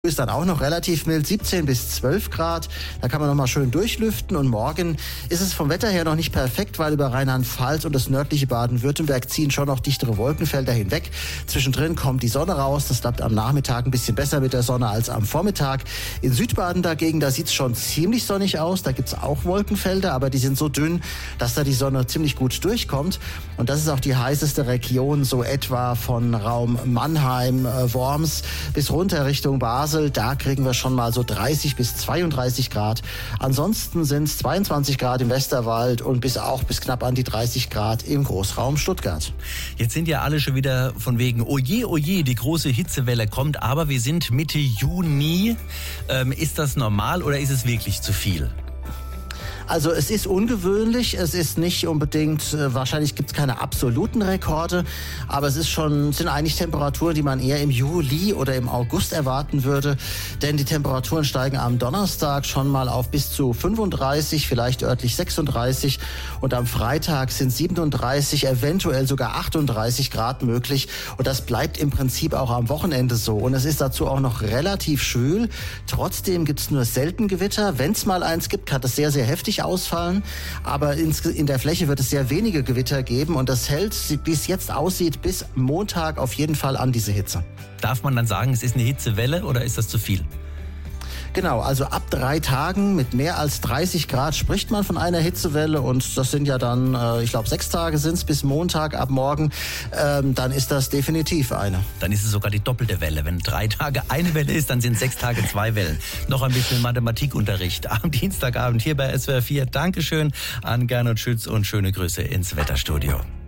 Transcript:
Ist dann auch noch relativ mild, 17 bis 12 Grad. Da kann man noch mal schön durchlüften. Und morgen ist es vom Wetter her noch nicht perfekt, weil über Rheinland-Pfalz und das nördliche Baden-Württemberg ziehen schon noch dichtere Wolkenfelder hinweg. Zwischendrin kommt die Sonne raus. Das klappt am Nachmittag ein bisschen besser mit der Sonne als am Vormittag. In Südbaden dagegen, da sieht es schon ziemlich sonnig aus. Da gibt es auch Wolkenfelder, aber die sind so dünn, dass da die Sonne ziemlich gut durchkommt. Und das ist auch die heißeste Region, so etwa von Raum Mannheim, Worms bis runter Richtung Basel. Da kriegen wir schon mal so 30 bis 32 Grad. Ansonsten sind es 22 Grad im Westerwald und bis knapp an die 30 Grad im Großraum Stuttgart. Jetzt sind ja alle schon wieder von wegen, oje, die große Hitzewelle kommt, aber wir sind Mitte Juni. Ist das normal oder ist es wirklich zu viel? Also es ist ungewöhnlich, es ist nicht unbedingt, wahrscheinlich gibt es keine absoluten Rekorde, aber es sind eigentlich Temperaturen, die man eher im Juli oder im August erwarten würde, denn die Temperaturen steigen am Donnerstag schon mal auf bis zu 35, vielleicht örtlich 36 und am Freitag sind 37, eventuell sogar 38 Grad möglich und das bleibt im Prinzip auch am Wochenende so und es ist dazu auch noch relativ schwül. Trotzdem gibt es nur selten Gewitter, wenn es mal eins gibt, kann das sehr, sehr heftig ausfallen, aber in der Fläche wird es sehr wenige Gewitter geben und das hält, wie es jetzt aussieht, bis Montag auf jeden Fall an diese Hitze. Darf man dann sagen, es ist eine Hitzewelle oder ist das zu viel? Genau, also ab 3 Tagen mit mehr als 30 Grad spricht man von einer Hitzewelle und das sind ja dann, ich glaube 6 Tage sind es bis Montag ab morgen, dann ist das definitiv eine. Dann ist es sogar die doppelte Welle. Wenn 3 Tage eine Welle ist, dann sind 6 Tage 2 Wellen. Noch ein bisschen Mathematikunterricht am Dienstagabend hier bei SWR 4. Dankeschön an Gernot Schütz und schöne Grüße ins Wetterstudio.